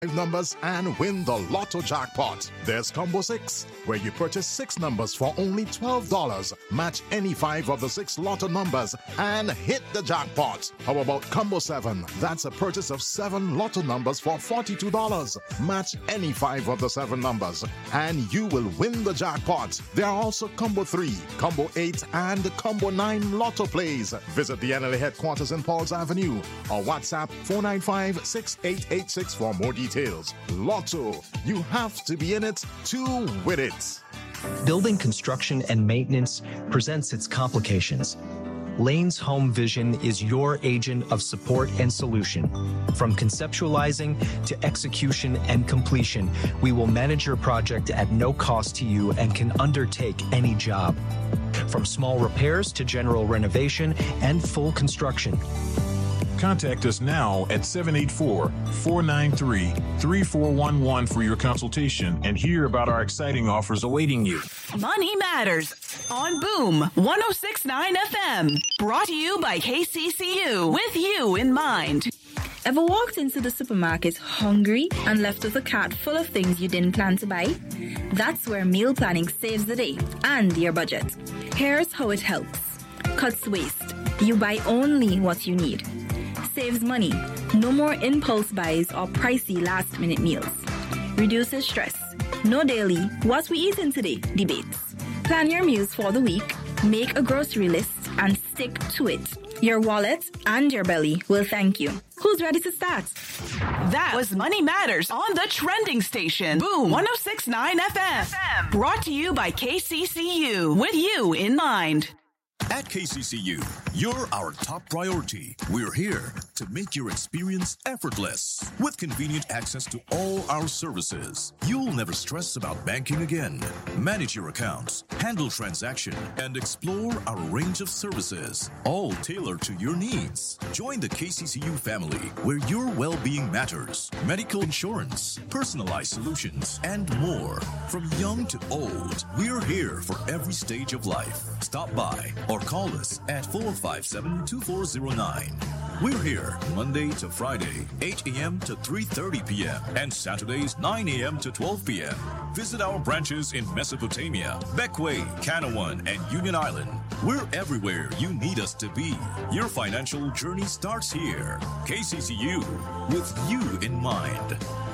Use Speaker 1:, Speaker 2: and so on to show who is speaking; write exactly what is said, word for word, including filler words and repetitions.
Speaker 1: numbers and win the Lotto jackpot. There's Combo six, where you purchase six numbers for only twelve dollars. Match any five of the six Lotto numbers and hit the jackpot. How about Combo seven? That's a purchase of seven Lotto numbers for forty-two dollars. Match any five of the seven numbers and you will win the jackpot. There are also Combo three, Combo eight, and Combo nine Lotto plays. Visit the N L A headquarters in Pauls Avenue or WhatsApp four nine five, six eight eight six for more details. Details. Lotto, you have to be in it to win it.
Speaker 2: Building construction and maintenance presents its complications. Lane's Home Vision is your agent of support and solution. From conceptualizing to execution and completion, we will manage your project at no cost to you and can undertake any job. From small repairs to general renovation and full construction.
Speaker 3: Contact us now at seven eight four, four nine three, three four one one for your consultation and hear about our exciting offers awaiting you.
Speaker 4: Money Matters on Boom one oh six point nine F M. Brought to you by K C C U, with you in mind.
Speaker 5: Ever walked into the supermarket hungry and left with a cart full of things you didn't plan to buy? That's where meal planning saves the day and your budget. Here's how it helps. Cuts waste. You buy only what you need. Saves money. No more impulse buys or pricey last-minute meals. Reduces stress. No daily "what we eating today" debates. Plan your meals for the week, make a grocery list, and stick to it. Your wallet and your belly will thank you. Who's ready to start?
Speaker 4: That was Money Matters on the trending station. Boom one oh six point nine F M. Brought to you by K C C U, with you in mind.
Speaker 6: At K C C U, you're our top priority. We're here to make your experience effortless. With convenient access to all our services, you'll never stress about banking again. Manage your accounts, handle transaction, and explore our range of services, all tailored to your needs. Join the K C C U family, where your well-being matters. Medical insurance, personalized solutions, and more. From young to old, we're here for every stage of life. Stop by or call us at four five seven, two four zero nine. We're here Monday to Friday, eight a.m. to three thirty p.m. and Saturdays, nine a.m. to twelve p.m. Visit our branches in Mesopotamia, Beckway, Canawan, and Union Island. We're everywhere you need us to be. Your financial journey starts here. K C C U, with you in mind.